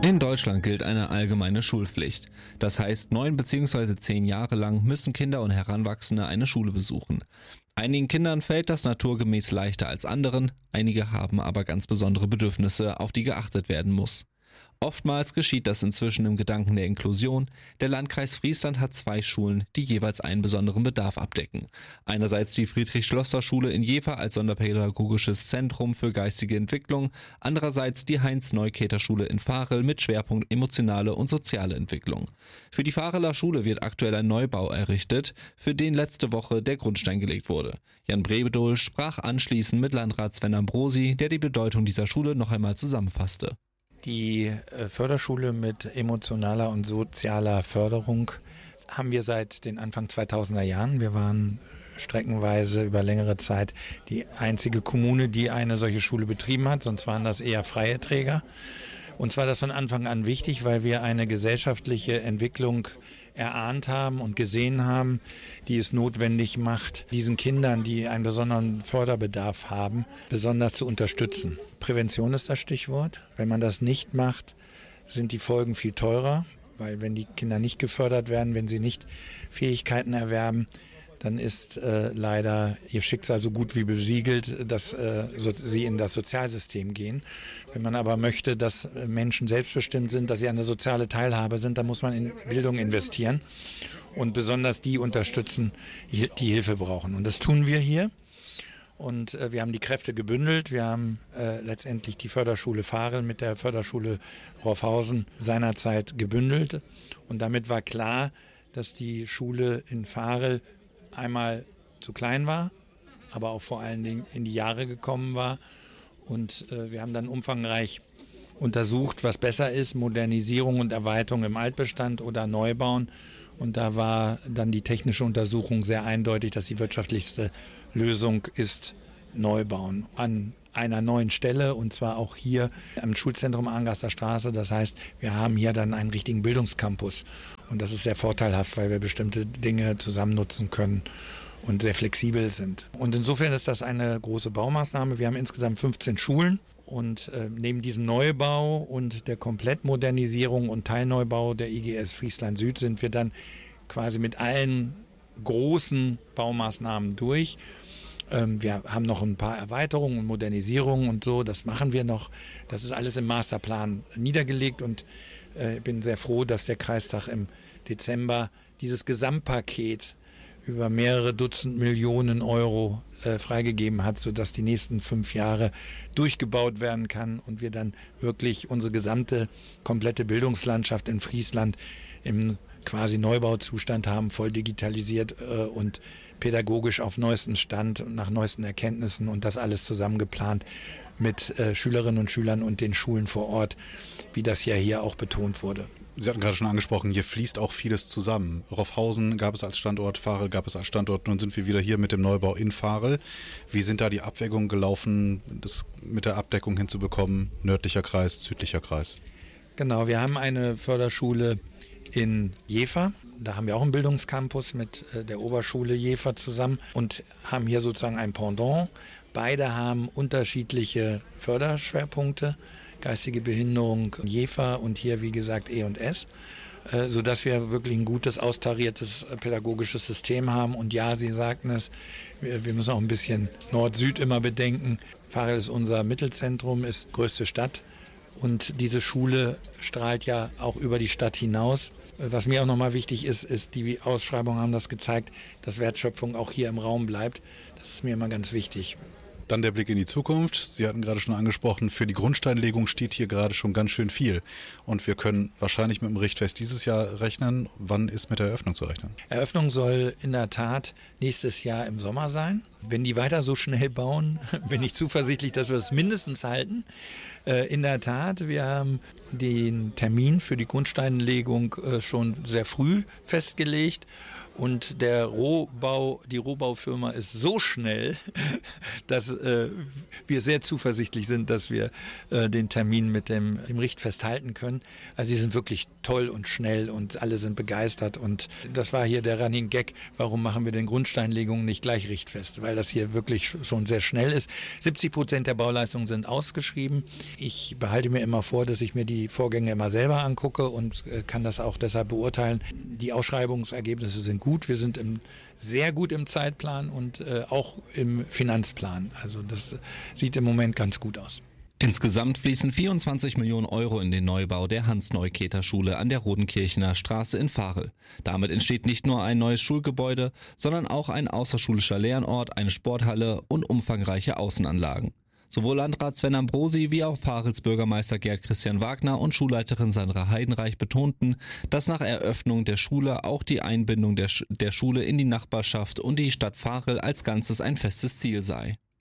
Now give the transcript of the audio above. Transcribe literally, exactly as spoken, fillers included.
In Deutschland gilt eine allgemeine Schulpflicht. Das heißt, neun bzw. zehn Jahre lang müssen Kinder und Heranwachsende eine Schule besuchen. Einigen Kindern fällt das naturgemäß leichter als anderen, einige haben aber ganz besondere Bedürfnisse, auf die geachtet werden muss. Oftmals geschieht das inzwischen im Gedanken der Inklusion. Der Landkreis Friesland hat zwei Schulen, die jeweils einen besonderen Bedarf abdecken. Einerseits die Friedrich-Schlosser-Schule in Jever als sonderpädagogisches Zentrum für geistige Entwicklung, andererseits die Heinz-Neukäther-Schule in Varel mit Schwerpunkt emotionale und soziale Entwicklung. Für die Vareler Schule wird aktuell ein Neubau errichtet, für den letzte Woche der Grundstein gelegt wurde. Jan Brebedohl sprach anschließend mit Landrat Sven Ambrosi, der die Bedeutung dieser Schule noch einmal zusammenfasste. Die Förderschule mit emotionaler und sozialer Förderung haben wir seit den Anfang zweitausender Jahren. Wir waren streckenweise über längere Zeit die einzige Kommune, die eine solche Schule betrieben hat, sonst waren das eher freie Träger. Uns war das von Anfang an wichtig, weil wir eine gesellschaftliche Entwicklung erahnt haben und gesehen haben, die es notwendig macht, diesen Kindern, die einen besonderen Förderbedarf haben, besonders zu unterstützen. Prävention ist das Stichwort. Wenn man das nicht macht, sind die Folgen viel teurer, weil wenn die Kinder nicht gefördert werden, wenn sie nicht Fähigkeiten erwerben, dann ist äh, leider ihr Schicksal so gut wie besiegelt, dass äh, so, sie in das Sozialsystem gehen. Wenn man aber möchte, dass Menschen selbstbestimmt sind, dass sie eine soziale Teilhabe sind, dann muss man in Bildung investieren und besonders die unterstützen, die, die Hilfe brauchen. Und das tun wir hier. Und äh, wir haben die Kräfte gebündelt. Wir haben äh, letztendlich die Förderschule Varel mit der Förderschule Rolfhausen seinerzeit gebündelt. Und damit war klar, dass die Schule in Varel einmal zu klein war, aber auch vor allen Dingen in die Jahre gekommen war. Und äh, wir haben dann umfangreich untersucht, was besser ist, Modernisierung und Erweiterung im Altbestand oder Neubauen. Und da war dann die technische Untersuchung sehr eindeutig, dass die wirtschaftlichste Lösung ist Neubauen an einer neuen Stelle, und zwar auch hier am Schulzentrum Arngaster Straße. Das heißt, wir haben hier dann einen richtigen Bildungscampus. Und das ist sehr vorteilhaft, weil wir bestimmte Dinge zusammen nutzen können und sehr flexibel sind. Und insofern ist das eine große Baumaßnahme. Wir haben insgesamt fünfzehn Schulen. Und äh, neben diesem Neubau und der Komplettmodernisierung und Teilneubau der I G S Friesland Süd sind wir dann quasi mit allen großen Baumaßnahmen durch. Ähm, wir haben noch ein paar Erweiterungen und Modernisierungen und so, das machen wir noch. Das ist alles im Masterplan niedergelegt und äh, ich bin sehr froh, dass der Kreistag im Dezember dieses Gesamtpaket über mehrere Dutzend Millionen Euro äh, freigegeben hat, sodass die nächsten fünf Jahre durchgebaut werden kann und wir dann wirklich unsere gesamte komplette Bildungslandschaft in Friesland im quasi Neubauzustand haben, voll digitalisiert äh, und pädagogisch auf neuesten Stand und nach neuesten Erkenntnissen und das alles zusammengeplant mit äh, Schülerinnen und Schülern und den Schulen vor Ort, wie das ja hier auch betont wurde. Sie hatten gerade schon angesprochen, hier fließt auch vieles zusammen. Rolfhausen gab es als Standort, Varel gab es als Standort. Nun sind wir wieder hier mit dem Neubau in Varel. Wie sind da die Abwägungen gelaufen, das mit der Abdeckung hinzubekommen, nördlicher Kreis, südlicher Kreis? Genau, wir haben eine Förderschule in Jever. Da haben wir auch einen Bildungscampus mit äh, der Oberschule Jever zusammen und haben hier sozusagen ein Pendant. Beide haben unterschiedliche Förderschwerpunkte. Geistige Behinderung Jever und hier, wie gesagt, E und S, äh, sodass wir wirklich ein gutes, austariertes äh, pädagogisches System haben. Und ja, Sie sagten es, wir, wir müssen auch ein bisschen Nord-Süd immer bedenken. Varel ist unser Mittelzentrum, ist größte Stadt und diese Schule strahlt ja auch über die Stadt hinaus. Was mir auch nochmal wichtig ist, ist, die Ausschreibungen haben das gezeigt, dass Wertschöpfung auch hier im Raum bleibt. Das ist mir immer ganz wichtig. Dann der Blick in die Zukunft. Sie hatten gerade schon angesprochen, für die Grundsteinlegung steht hier gerade schon ganz schön viel. Und wir können wahrscheinlich mit dem Richtfest dieses Jahr rechnen. Wann ist mit der Eröffnung zu rechnen? Eröffnung soll in der Tat nächstes Jahr im Sommer sein. Wenn die weiter so schnell bauen, bin ich zuversichtlich, dass wir das mindestens halten. Äh, in der Tat, wir haben den Termin für die Grundsteinlegung äh, schon sehr früh festgelegt. Und der Rohbau, die Rohbaufirma ist so schnell, dass äh, wir sehr zuversichtlich sind, dass wir äh, den Termin mit dem, dem Richtfest halten können. Also sie sind wirklich toll und schnell und alle sind begeistert. Und das war hier der Running Gag, warum machen wir den Grundsteinlegungen nicht gleich Richtfest? Weil weil das hier wirklich schon sehr schnell ist. siebzig Prozent der Bauleistungen sind ausgeschrieben. Ich behalte mir immer vor, dass ich mir die Vorgänge immer selber angucke und äh, kann das auch deshalb beurteilen. Die Ausschreibungsergebnisse sind gut. Wir sind im, sehr gut im Zeitplan und äh, auch im Finanzplan. Also das sieht im Moment ganz gut aus. Insgesamt fließen vierundzwanzig Millionen Euro in den Neubau der Hans-Neuketer-Schule an der Rodenkirchener Straße in Varel. Damit entsteht nicht nur ein neues Schulgebäude, sondern auch ein außerschulischer Lernort, eine Sporthalle und umfangreiche Außenanlagen. Sowohl Landrat Sven Ambrosi wie auch Varels Bürgermeister Gerd Christian Wagner und Schulleiterin Sandra Heidenreich betonten, dass nach Eröffnung der Schule auch die Einbindung der, Sch- der Schule in die Nachbarschaft und die Stadt Varel als Ganzes ein festes Ziel sei.